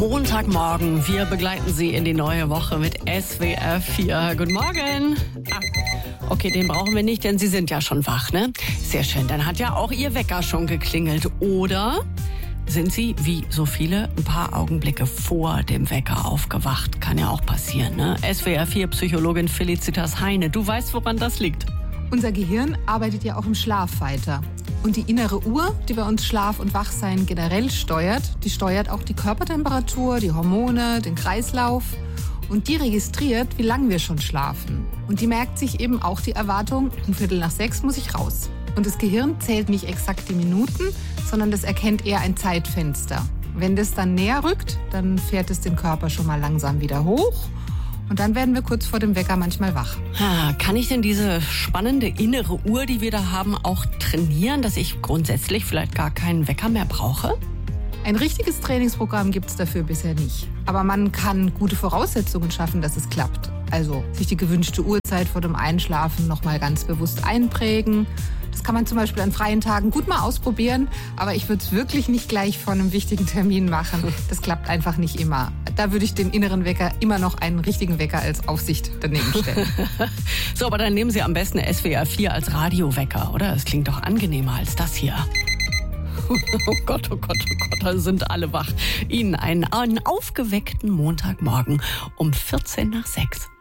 Montagmorgen, wir begleiten Sie in die neue Woche mit SWR 4. Guten Morgen. Okay, den brauchen wir nicht, denn Sie sind ja schon wach, ne? Sehr schön, dann hat ja auch Ihr Wecker schon geklingelt. Oder sind Sie, wie so viele, ein paar Augenblicke vor dem Wecker aufgewacht? Kann ja auch passieren, ne? SWR 4 Psychologin Felicitas Heine, du weißt, woran das liegt? Unser Gehirn arbeitet ja auch im Schlaf weiter. Und die innere Uhr, die bei uns Schlaf und Wachsein generell steuert, die steuert auch die Körpertemperatur, die Hormone, den Kreislauf. Und die registriert, wie lange wir schon schlafen. Und die merkt sich eben auch die Erwartung, 5:45 muss ich raus. Und das Gehirn zählt nicht exakt die Minuten, sondern das erkennt eher ein Zeitfenster. Wenn das dann näher rückt, dann fährt es den Körper schon mal langsam wieder hoch. Und dann werden wir kurz vor dem Wecker manchmal wach. Kann ich denn diese spannende innere Uhr, die wir da haben, auch trainieren, dass ich grundsätzlich vielleicht gar keinen Wecker mehr brauche? Ein richtiges Trainingsprogramm gibt es dafür bisher nicht. Aber man kann gute Voraussetzungen schaffen, dass es klappt. Also sich die gewünschte Uhrzeit vor dem Einschlafen nochmal ganz bewusst einprägen. Das kann man zum Beispiel an freien Tagen gut mal ausprobieren. Aber ich würde es wirklich nicht gleich vor einem wichtigen Termin machen. Das klappt einfach nicht immer. Da würde ich dem inneren Wecker immer noch einen richtigen Wecker als Aufsicht daneben stellen. So, aber dann nehmen Sie am besten SWR 4 als Radiowecker, oder? Das klingt doch angenehmer als das hier. Oh Gott, oh Gott, oh Gott, da sind alle wach. Ihnen einen aufgeweckten Montagmorgen um 6:45.